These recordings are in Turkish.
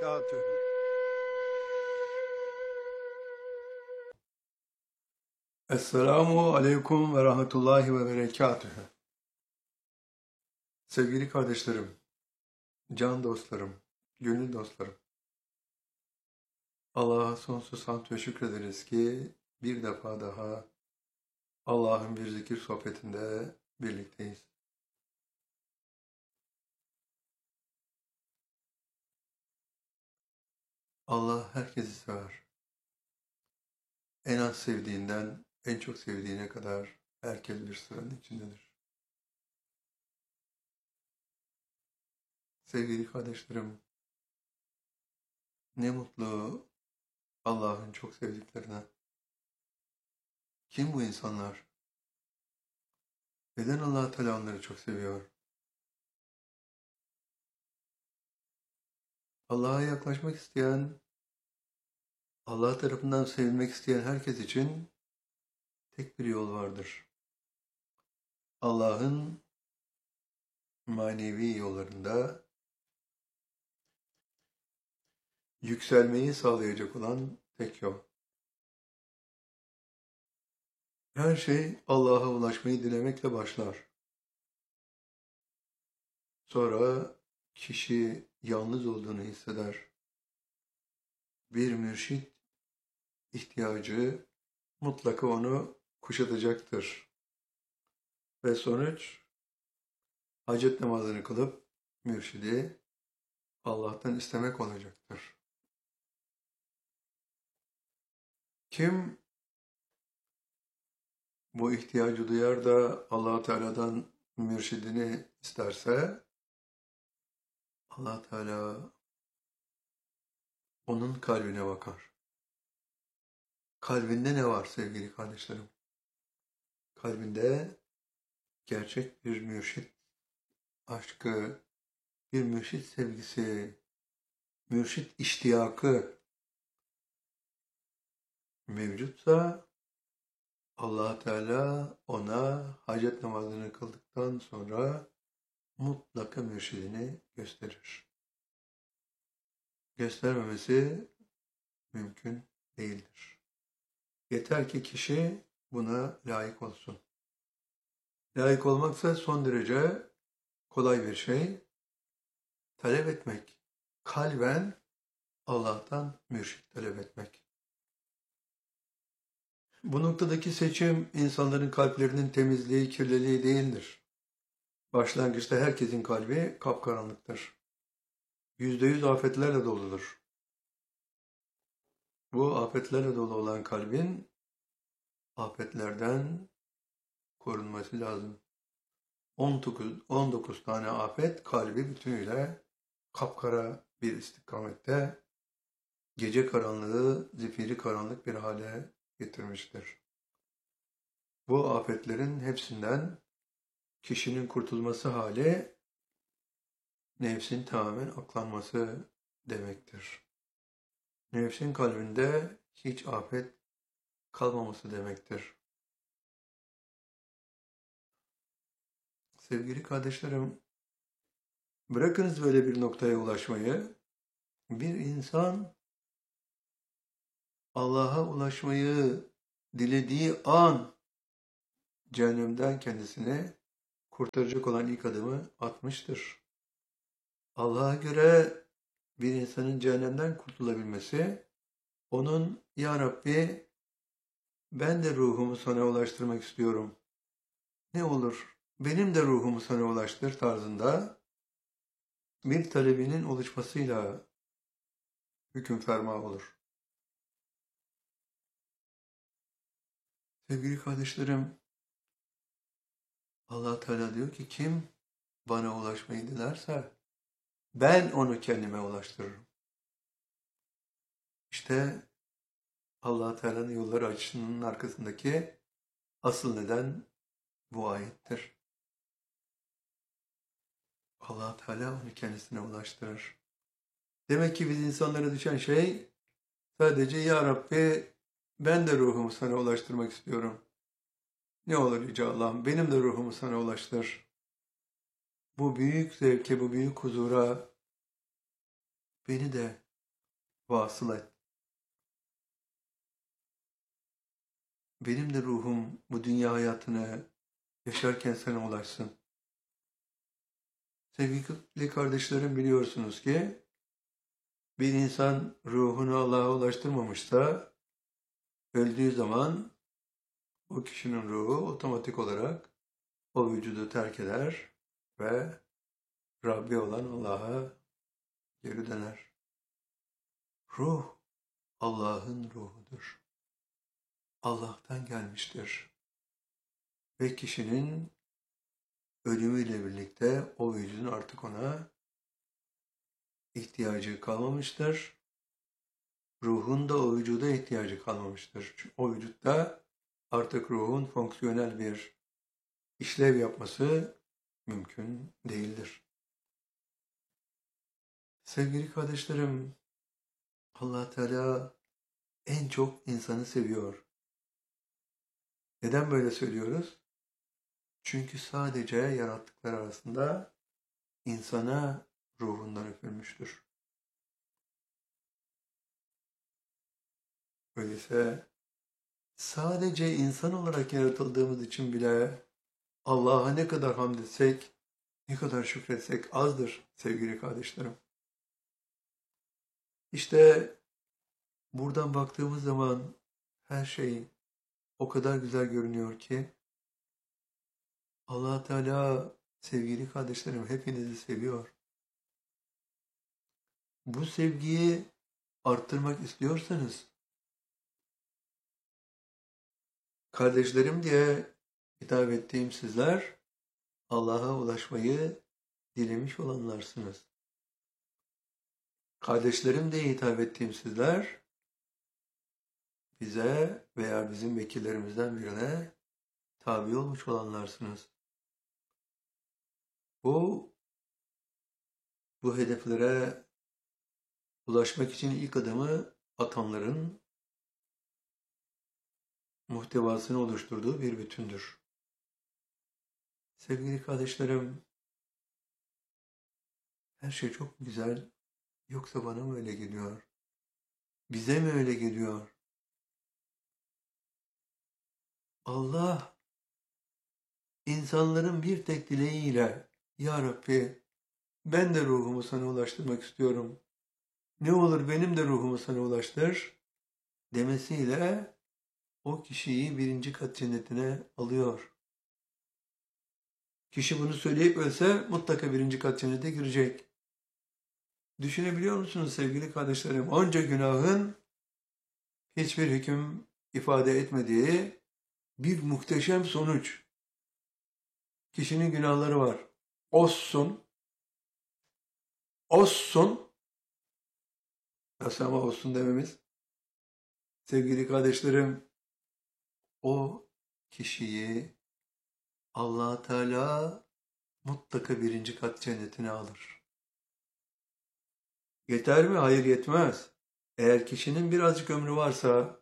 berekatühü. Esselamu aleyküm ve rahmetullahi ve berekatühü. Sevgili kardeşlerim, can dostlarım, gönül dostlarım. Allah'a sonsuz hamd ve şükrederiz ki bir defa daha Allah'ın bir zikir sohbetinde birlikteyiz. Allah herkesi sever. En az sevdiğinden en çok sevdiğine kadar herkes bir sıranın içindedir. Sevgili kardeşlerim, ne mutlu Allah'ın çok sevdiklerine. Kim bu insanlar? Neden Allah Teala onları çok seviyor? Allah'a yaklaşmak isteyen, Allah tarafından sevilmek isteyen herkes için tek bir yol vardır. Allah'ın manevi yollarında yükselmeyi sağlayacak olan tek yol. Her şey Allah'a ulaşmayı dilemekle başlar. Sonra kişi yalnız olduğunu hisseder. Bir mürşit ihtiyacı mutlaka onu kuşatacaktır. Ve sonuç hacet namazını kılıp mürşidi Allah'tan istemek olacaktır. Kim bu ihtiyacı duyar da Allah Teala'dan mürşidini isterse Allah Teala onun kalbine bakar. Kalbinde ne var sevgili kardeşlerim? Kalbinde gerçek bir mürşit aşkı, bir mürşit sevgisi, mürşit iştiyakı mevcutsa Allah Teala ona hacet namazını kıldıktan sonra mutlaka mürşidini gösterir. Göstermemesi mümkün değildir. Yeter ki kişi buna layık olsun. Layık olmaksa son derece kolay bir şey. Talep etmek, kalben Allah'tan mürşit talep etmek. Bu noktadaki seçim insanların kalplerinin temizliği, kirliliği değildir. Başlangıçta herkesin kalbi kapkaranlıktır. %100 afetlerle doludur. Bu afetlerle dolu olan kalbin afetlerden korunması lazım. 19 tane afet kalbi bütünüyle kapkara bir istikamette gece karanlığı, zifiri karanlık bir hale getirmiştir. Bu afetlerin hepsinden kişinin kurtulması hali nefsin tamamen aklanması demektir. Nefsin kalbinde hiç afet kalmaması demektir. Sevgili kardeşlerim, bırakınız böyle bir noktaya ulaşmayı. Bir insan Allah'a ulaşmayı dilediği an cehennemden kendisini kurtaracak olan ilk adımı atmıştır. Allah'a göre bir insanın cehennemden kurtulabilmesi, onun "Ya Rabbi, ben de ruhumu sana ulaştırmak istiyorum. Ne olur, benim de ruhumu sana ulaştır" tarzında bir talebinin oluşmasıyla hüküm ferma olur. Sevgili kardeşlerim, Allah Teala diyor ki kim bana ulaşmayı dilerse ben onu kendime ulaştırırım. İşte Allah Teala'nın yolları açışının arkasındaki asıl neden bu ayettir. Allah Teala onu kendisine ulaştırır. Demek ki biz insanlara düşen şey sadece "Ya Rabbi, ben de ruhumu sana ulaştırmak istiyorum. Ne olur Yüce Allah'ım, benim de ruhumu sana ulaştır." Bu büyük zevke, bu büyük huzura beni de vasıl et. Benim de ruhum bu dünya hayatını yaşarken sana ulaşsın. Sevgili kardeşlerim, biliyorsunuz ki bir insan ruhunu Allah'a ulaştırmamışsa öldüğü zaman o kişinin ruhu otomatik olarak o vücudu terk eder ve Rabbi olan Allah'a geri döner. Ruh Allah'ın ruhudur. Allah'tan gelmiştir. Ve kişinin ölümüyle birlikte o vücudun artık ona ihtiyacı kalmamıştır. Ruhun da o vücuda ihtiyacı kalmamıştır. Çünkü o vücutta artık ruhun fonksiyonel bir işlev yapması mümkün değildir. Sevgili kardeşlerim, Allah Teala en çok insanı seviyor. Neden böyle söylüyoruz? Çünkü sadece yarattıklar arasında insana ruhundan üfürmüştür. Öyleyse sadece insan olarak yaratıldığımız için bile Allah'a ne kadar hamd etsek, ne kadar şükretsek azdır sevgili kardeşlerim. İşte buradan baktığımız zaman her şey o kadar güzel görünüyor ki Allah Teala sevgili kardeşlerim hepinizi seviyor. Bu sevgiyi arttırmak istiyorsanız kardeşlerim diye hitap ettiğim sizler Allah'a ulaşmayı dilemiş olanlarsınız. Kardeşlerim diye hitap ettiğim sizler bize veya bizim vekillerimizden birine tabi olmuş olanlarsınız. Bu hedeflere ulaşmak için ilk adımı atanların muhtevasını oluşturduğu bir bütündür. Sevgili kardeşlerim, her şey çok güzel, yoksa bana mı öyle geliyor? Bize mi öyle geliyor? Allah, insanların bir tek dileğiyle, Ya Rabbi, ben de ruhumu sana ulaştırmak istiyorum. Ne olur benim de ruhumu sana ulaştır demesiyle o kişiyi 1. kat cennetine alıyor. Kişi bunu söyleyip ölse mutlaka 1. kat cennete girecek. Düşünebiliyor musunuz sevgili kardeşlerim? Onca günahın hiçbir hüküm ifade etmediği bir muhteşem sonuç. Kişinin günahları var. Olsun. Nasıl ama olsun dememiz? Sevgili kardeşlerim, o kişiyi Allah Teala mutlaka 1. kat cennetine alır. Yeter mi? Hayır, yetmez. Eğer kişinin birazcık ömrü varsa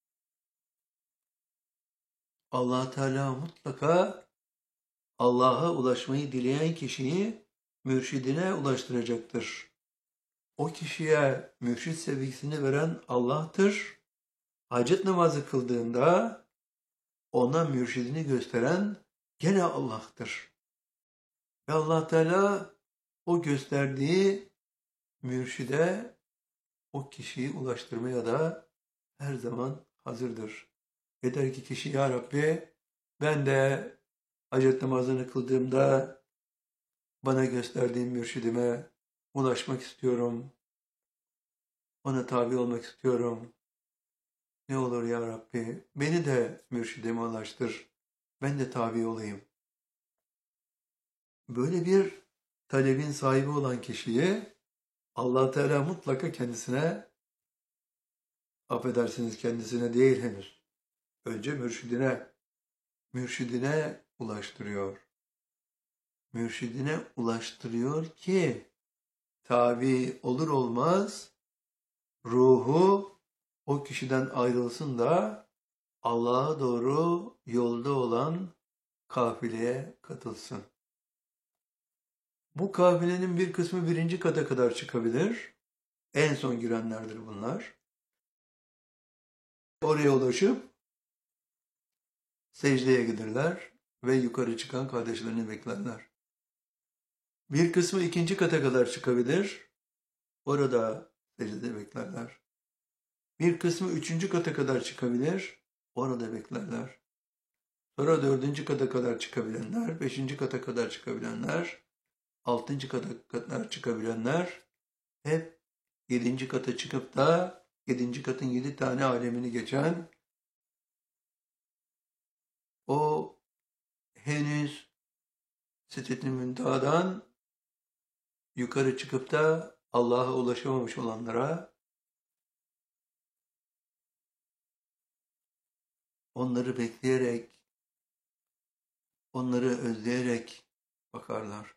Allah Teala mutlaka Allah'a ulaşmayı dileyen kişiyi mürşidine ulaştıracaktır. O kişiye mürşid sevgisini veren Allah'tır. Hacet namazı kıldığında ona mürşidini gösteren gene Allah'tır. Ve Allah Teala o gösterdiği mürşide o kişiyi ulaştırmaya da her zaman hazırdır. Yeter ki kişi Ya Rabbi, ben de hacet namazını kıldığımda bana gösterdiğin mürşidime ulaşmak istiyorum. Ona tabi olmak istiyorum. Ne olur Ya Rabbi, beni de mürşidime ulaştır. Ben de tabi olayım. Böyle bir talebin sahibi olan kişiyi Allah Teala mutlaka kendisine, affedersiniz kendisine değil henüz, önce mürşidine ulaştırıyor. Mürşidine ulaştırıyor ki tabi olur olmaz ruhu o kişiden ayrılsın da Allah'a doğru yolda olan kafileye katılsın. Bu kafilenin bir kısmı 1. kata kadar çıkabilir. En son girenlerdir bunlar. Oraya ulaşıp secdeye giderler ve yukarı çıkan kardeşlerini beklerler. Bir kısmı ikinci kata kadar çıkabilir. Orada secdede beklerler. Bir kısmı üçüncü kata kadar çıkabilir. Orada beklerler. Sonra dördüncü kata kadar çıkabilenler, beşinci kata kadar çıkabilenler, altıncı kata kadar çıkabilenler hep yedinci kata çıkıp da yedinci katın 7 tane alemini geçen o henüz Sidret-i Münteha'dan yukarı çıkıp da Allah'a ulaşamamış olanlara onları bekleyerek, onları özleyerek bakarlar.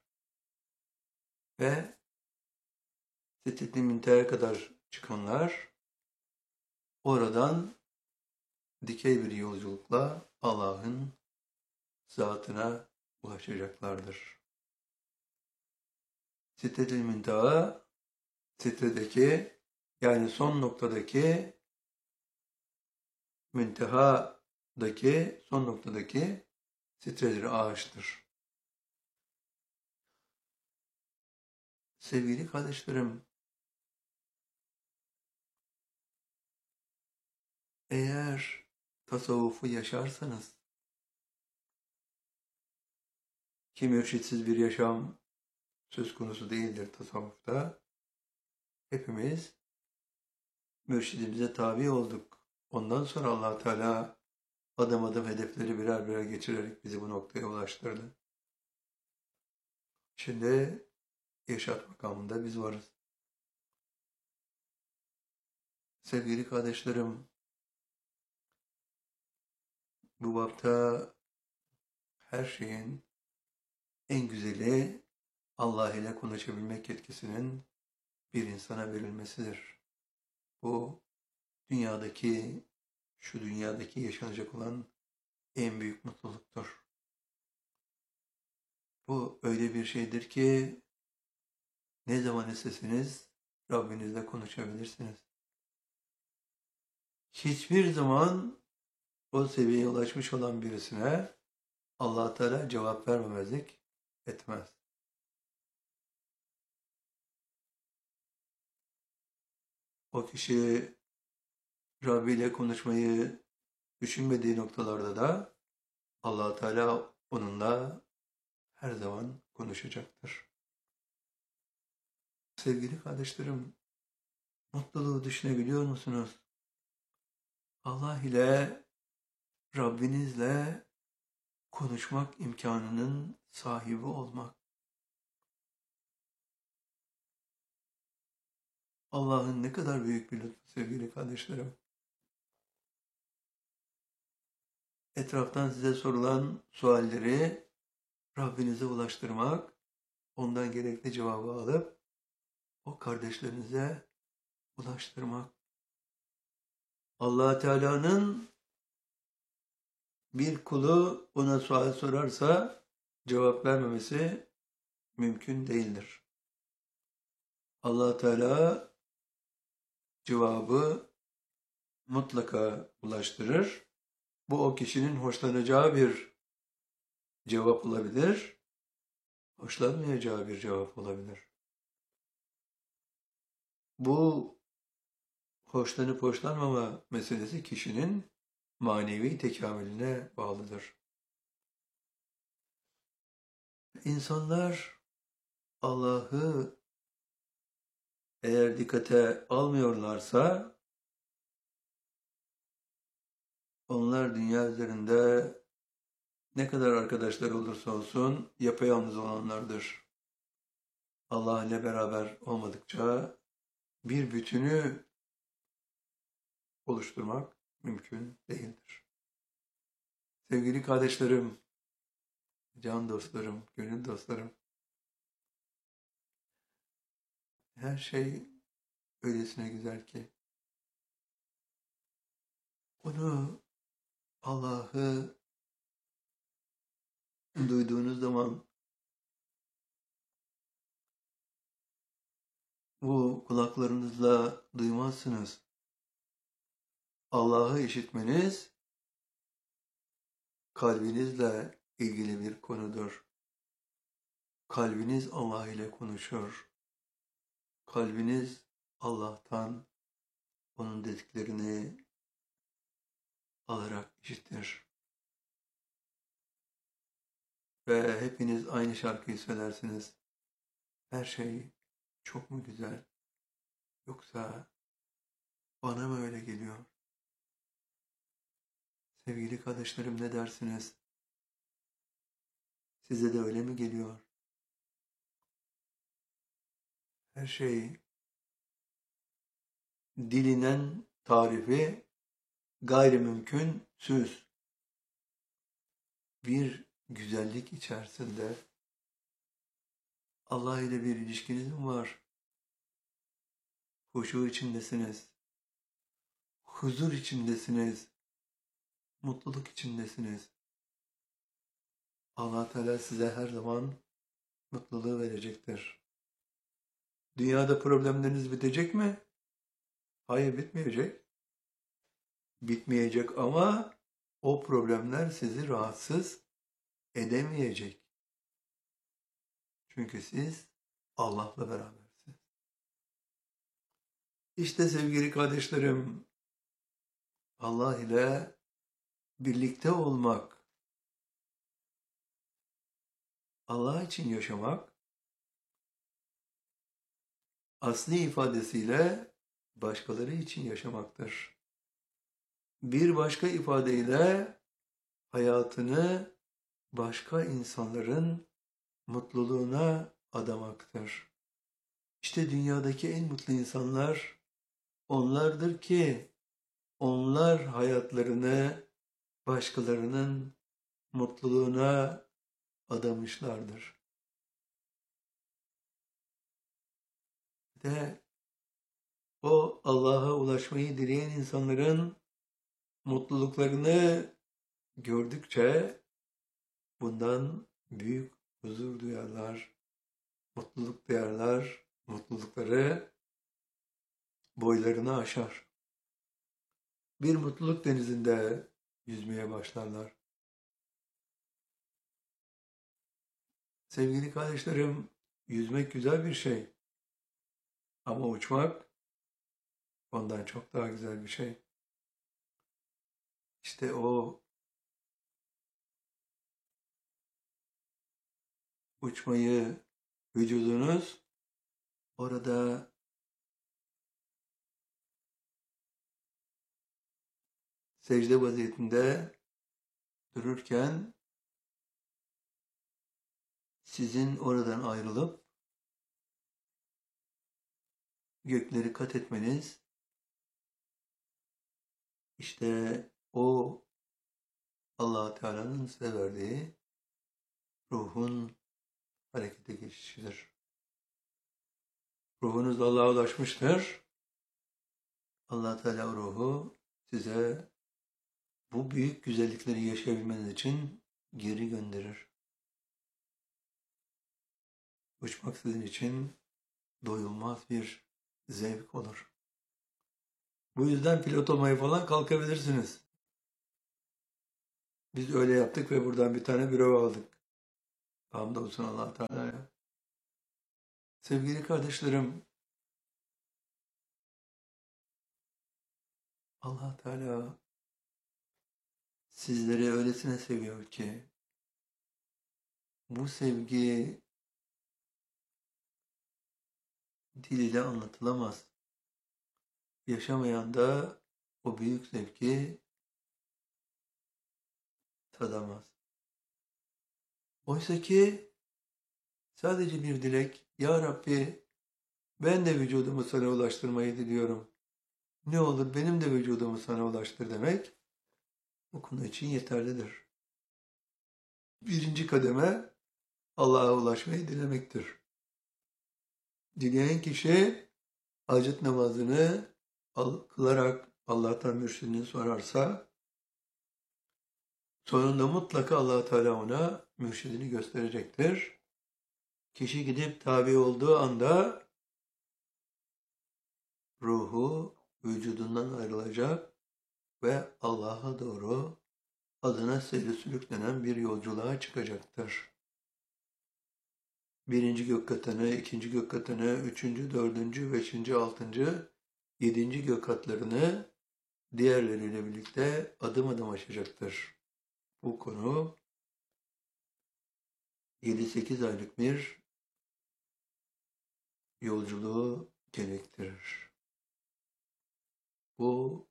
Ve Sidret-i Münteha'ya kadar çıkanlar oradan dikey bir yolculukla Allah'ın zatına ulaşacaklardır. Sidret-i Münteha, Sidret'teki yani son noktadaki müntehadaki son noktadaki Sidret-i ağaçtır. Sevgili kardeşlerim, eğer tasavvufu yaşarsanız ki mürşitsiz bir yaşam söz konusu değildir tasavvufta. Hepimiz mürşidimize tabi olduk. Ondan sonra Allah Teala adım adım hedefleri birer birer geçirerek bizi bu noktaya ulaştırdı. Şimdi irşad makamında biz varız. Sevgili kardeşlerim, bu bapta her şeyin en güzeli Allah ile konuşabilmek yetkisinin bir insana verilmesidir. Bu şu dünyadaki yaşanacak olan en büyük mutluluktur. Bu öyle bir şeydir ki ne zaman isteseniz Rabbinizle konuşabilirsiniz. Hiçbir zaman o seviyeye ulaşmış olan birisine Allah Teala cevap vermemezlik etmez. O kişi Rabbi ile konuşmayı düşünmediği noktalarda da Allah Teala onunla her zaman konuşacaktır. Sevgili kardeşlerim, mutluluğu düşünebiliyor musunuz? Allah ile, Rabbinizle konuşmak imkanının sahibi olmak. Allah'ın ne kadar büyük bir lütfu sevgili kardeşlerim. Etraftan size sorulan sualleri Rabbinize ulaştırmak, ondan gerekli cevabı alıp o kardeşlerinize ulaştırmak. Allah Teala'nın bir kulu ona sual sorarsa cevap vermemesi mümkün değildir. Allah Teala cevabı mutlaka ulaştırır. Bu o kişinin hoşlanacağı bir cevap olabilir, hoşlanmayacağı bir cevap olabilir. Bu hoşlanıp hoşlanmama meselesi kişinin manevi tekamülüne bağlıdır. İnsanlar Allah'ı eğer dikkate almıyorlarsa onlar dünya üzerinde ne kadar arkadaşlar olursa olsun yapayalnız olanlardır. Allah ile beraber olmadıkça bir bütünü oluşturmak mümkün değildir. Sevgili kardeşlerim, can dostlarım, gönül dostlarım, her şey öylesine güzel ki onu Allah'ı duyduğunuz zaman Bu kulaklarınızla duymazsınız. Allah'ı işitmeniz kalbinizle ilgili bir konudur. Kalbiniz Allah ile konuşur. Kalbiniz Allah'tan onun dediklerini alarak işitir. Ve hepiniz aynı şarkıyı söylersiniz. Her şey çok mu güzel? Yoksa bana mı öyle geliyor? Sevgili kardeşlerim, ne dersiniz? Size de öyle mi geliyor? Her şey dilinen tarifi gayrimümkün süs. Bir güzellik içerisinde Allah ile bir ilişkiniz mi var? Huşu içindesiniz. Huzur içindesiniz. Mutluluk içindesiniz. Allah Teala size her zaman mutluluğu verecektir. Dünyada problemleriniz bitecek mi? Hayır, bitmeyecek. Bitmeyecek ama o problemler sizi rahatsız edemeyecek. Çünkü siz Allah'la berabersiniz. İşte sevgili kardeşlerim, Allah ile birlikte olmak, Allah için yaşamak, asli ifadesiyle başkaları için yaşamaktır. Bir başka ifadeyle hayatını başka insanların mutluluğuna adamaktır. İşte dünyadaki en mutlu insanlar onlardır ki onlar hayatlarını başkalarının mutluluğuna adamışlardır. De o Allah'a ulaşmayı dileyen insanların mutluluklarını gördükçe bundan büyük huzur duyarlar, mutluluk duyarlar, mutlulukları boylarını aşar. Bir mutluluk denizinde yüzmeye başlarlar. Sevgili kardeşlerim, yüzmek güzel bir şey. Ama uçmak ondan çok daha güzel bir şey. İşte o uçmayı vücudunuz orada secde vaziyetinde dururken sizin oradan ayrılıp gökleri kat etmeniz, işte o Allah Teala'nın size verdiği ruhun harekete geçişidir. Ruhunuz Allah'a ulaşmıştır. Allah Teala ruhu size bu büyük güzellikleri yaşayabilmeniz için geri gönderir. Uçmak sizin için doyulmaz bir zevk olur. Bu yüzden pilot olmaya falan kalkabilirsiniz. Biz öyle yaptık ve buradan bir tane büro aldık. Hamdolsun Allah Teala'ya. Sevgili kardeşlerim, Allah Teala sizleri öylesine seviyor ki bu sevgi dil ile anlatılamaz. Yaşamayan da o büyük zevki tadamaz. Oysa ki sadece bir dilek, Ya Rabbi ben de vücudumu sana ulaştırmayı diliyorum. Ne olur benim de vücudumu sana ulaştır demek bu konu için yeterlidir. Birinci kademe Allah'a ulaşmayı dilemektir. Dileyen kişi hacet namazını kılarak Allah'tan mürşidini sorarsa sonunda mutlaka Allah Teala ona mürşidini gösterecektir. Kişi gidip tabi olduğu anda ruhu vücudundan ayrılacak ve Allah'a doğru adına seyri sülüklenen bir yolculuğa çıkacaktır. Birinci gök katını, ikinci gök katını, üçüncü, dördüncü, beşinci, altıncı, yedinci gök katlarını diğerleriyle birlikte adım adım aşacaktır. Bu konu 7-8 aylık bir yolculuğu gerektirir. Bu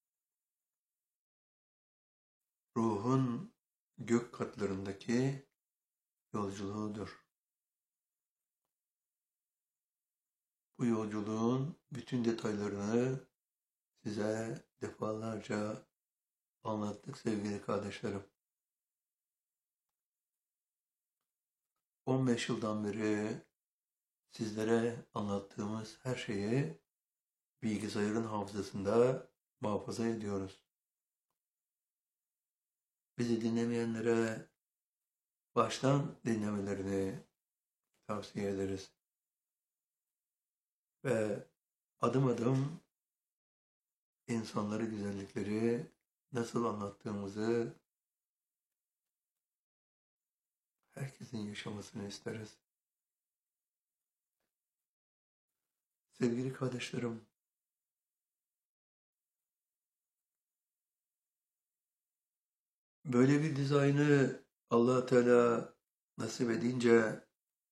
ruhun gök katlarındaki yolculuğudur. Bu yolculuğun bütün detaylarını size defalarca anlattık sevgili kardeşlerim. 15 yıldan beri sizlere anlattığımız her şeyi bilgisayarın hafızasında muhafaza ediyoruz. Bizi dinlemeyenlere baştan dinlemelerini tavsiye ederiz. Ve adım adım insanları, güzellikleri nasıl anlattığımızı herkesin yaşamasını isteriz. Sevgili kardeşlerim, böyle bir dizaynı Allah Teala nasip edince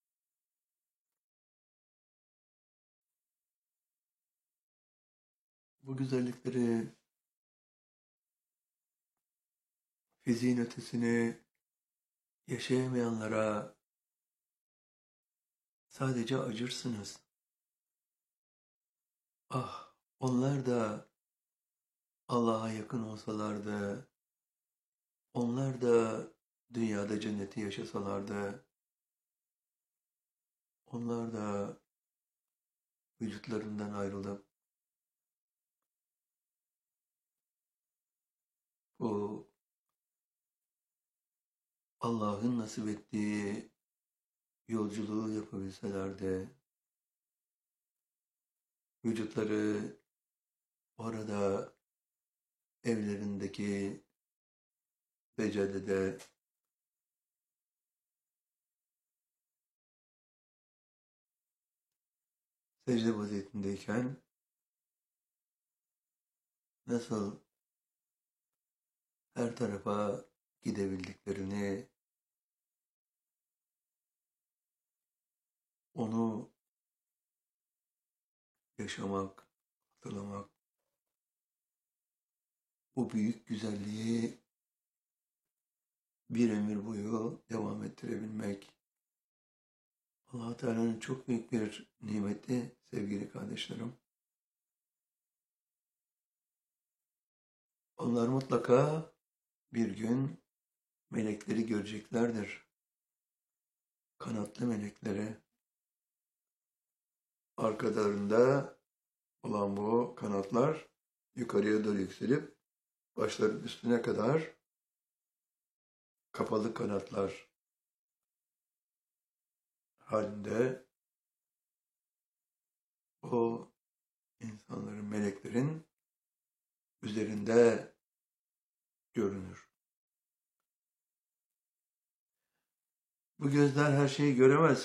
bu güzellikleri fiziğin ötesini yaşayamayanlara sadece acırsınız. Ah, onlar da Allah'a yakın olsalardı, onlar da dünyada cenneti yaşasalardı, onlar da vücutlarından ayrılıp bu Allah'ın nasip ettiği yolculuğu yapabilselerdi, vücutları orada evlerindeki secdede secde vaziyetindeyken nasıl her tarafa gidebildiklerini, onu yaşamak, hatırlamak, bu büyük güzelliği bir ömür boyu devam ettirebilmek, Allah Teala'nın çok büyük bir nimeti sevgili kardeşlerim. Onlar mutlaka bir gün melekleri göreceklerdir. Kanatlı melekleri. Arkalarında olan bu kanatlar yukarıya doğru yükselip başların üstüne kadar kapalı kanatlar halinde o insanların, meleklerin üzerinde görünür. Bu gözler her şeyi göremez